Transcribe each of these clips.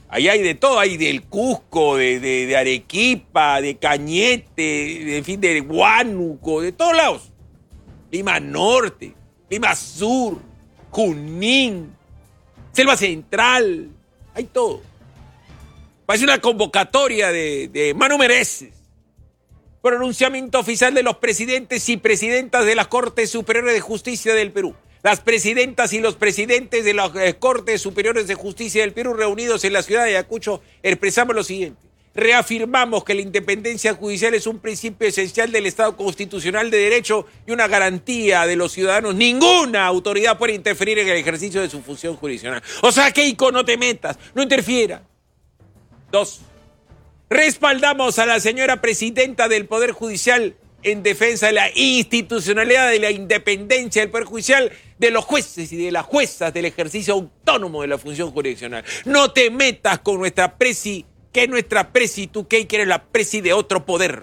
Ahí hay de todo, hay del Cusco, de Arequipa, de Cañete, en fin, de Huánuco, de todos lados. Lima Norte, Lima Sur, Junín, Selva Central, hay todo. Parece una convocatoria de Manu Mereces. Pronunciamiento oficial de los presidentes y presidentas de las Cortes Superiores de Justicia del Perú. Las presidentas y los presidentes de las Cortes Superiores de Justicia del Perú reunidos en la ciudad de Ayacucho expresamos lo siguiente. Reafirmamos que la independencia judicial es un principio esencial del Estado constitucional de derecho y una garantía de los ciudadanos. Ninguna autoridad puede interferir en el ejercicio de su función jurisdiccional. O sea, Keiko, no te metas, no interfiera. 2. Respaldamos a la señora presidenta del Poder Judicial en defensa de la institucionalidad, de la independencia del Poder Judicial, de los jueces y de las juezas del ejercicio autónomo de la función jurisdiccional. No te metas con nuestra presi, que es nuestra presi, tú que eres la presi de otro poder.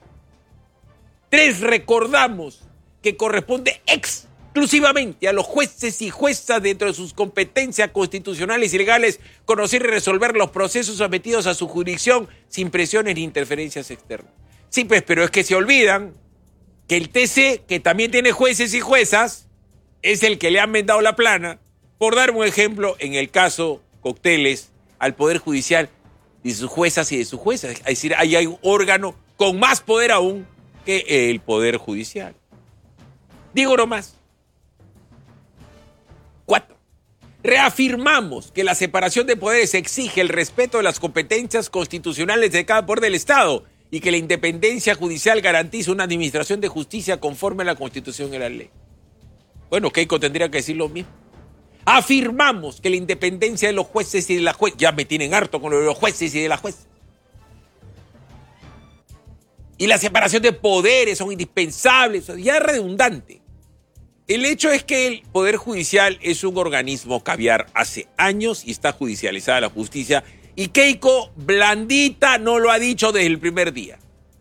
3. Recordamos que corresponde exclusivamente a los jueces y juezas dentro de sus competencias constitucionales y legales conocer y resolver los procesos sometidos a su jurisdicción sin presiones ni interferencias externas. Sí, pues, pero es que se olvidan que el TC, que también tiene jueces y juezas, es el que le han vendado la plana, por dar un ejemplo, en el caso Cocteles, al Poder Judicial de sus juezas y de sus juezas. Es decir, ahí hay un órgano con más poder aún que el Poder Judicial. Digo nomás. 4. Reafirmamos que la separación de poderes exige el respeto de las competencias constitucionales de cada poder del Estado y que la independencia judicial garantiza una administración de justicia conforme a la Constitución y la ley. Bueno, Keiko tendría que decir lo mismo. Afirmamos que la independencia de los jueces y de las juezas... Ya me tienen harto con lo de los jueces y de las juezas. Y la separación de poderes son indispensables. Ya es redundante. El hecho es que el Poder Judicial es un organismo caviar hace años y está judicializada la justicia. Y Keiko blandita no lo ha dicho desde el primer día.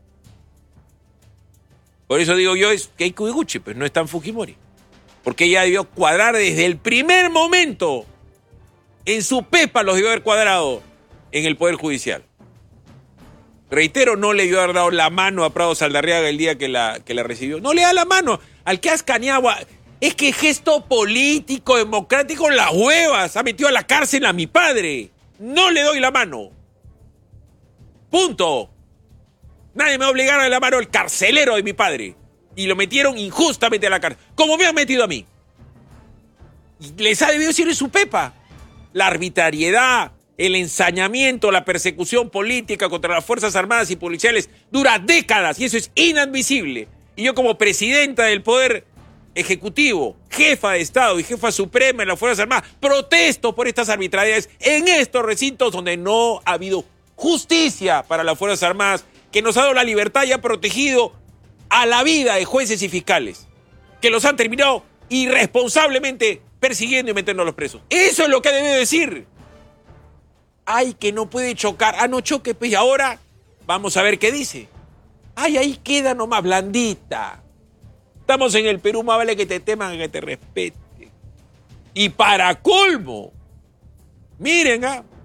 Por eso digo yo, es Keiko Iguchi, pues no es tan Fujimori. Porque ella debió cuadrar desde el primer momento. En su pepa los debió haber cuadrado en el Poder Judicial. Reitero, no le debió haber dado la mano a Prado Saldarriaga el día que la recibió. No le da la mano al que ha escaneado. Es que gesto político, democrático, las huevas. Ha metido a la cárcel a mi padre. No le doy la mano. Punto. Nadie me va a obligar a darle la mano al carcelero de mi padre. Y lo metieron injustamente a la cárcel. Como me han metido a mí. Y les ha debido decir en su pepa. La arbitrariedad, el ensañamiento, la persecución política contra las Fuerzas Armadas y Policiales dura décadas. Y eso es inadmisible. Y yo como presidenta del Poder Ejecutivo, jefa de Estado y jefa suprema de las Fuerzas Armadas, protesto por estas arbitrariedades en estos recintos donde no ha habido justicia para las Fuerzas Armadas, que nos ha dado la libertad y ha protegido a la vida de jueces y fiscales, que los han terminado irresponsablemente persiguiendo y metiendo a los presos. Eso es lo que debe decir. Ay, que no puede chocar. Ah, no choque, pues, y ahora vamos a ver qué dice. Ay, ahí queda nomás blandita. Estamos en el Perú, más vale que te teman que te respeten. Y para colmo, miren,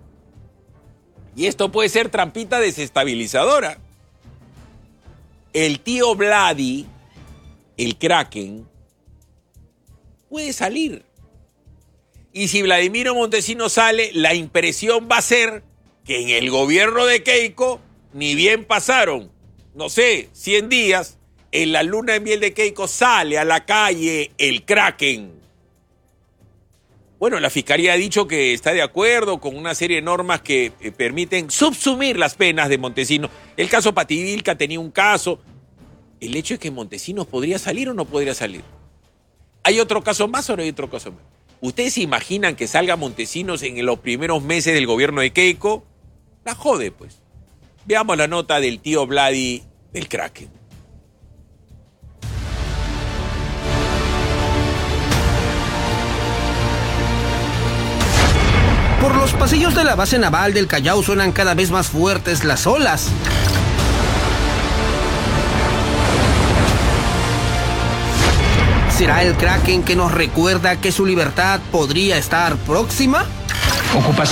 y esto puede ser trampita desestabilizadora. El tío Vladi, el Kraken, puede salir. Y si Vladimiro Montesinos sale, la impresión va a ser que en el gobierno de Keiko ni bien pasaron, no sé, 100 días, en la luna de miel de Keiko sale a la calle el Kraken. Bueno, la Fiscalía ha dicho que está de acuerdo con una serie de normas que permiten subsumir las penas de Montesinos. El caso Pativilca tenía un caso. El hecho es que Montesinos podría salir o no podría salir. ¿Hay otro caso más o no hay otro caso más? ¿Ustedes se imaginan que salga Montesinos en los primeros meses del gobierno de Keiko? La jode, pues. Veamos la nota del tío Vladi del Kraken. Por los pasillos de la base naval del Callao suenan cada vez más fuertes las olas. ¿Será el Kraken que nos recuerda que su libertad podría estar próxima? Ocupación.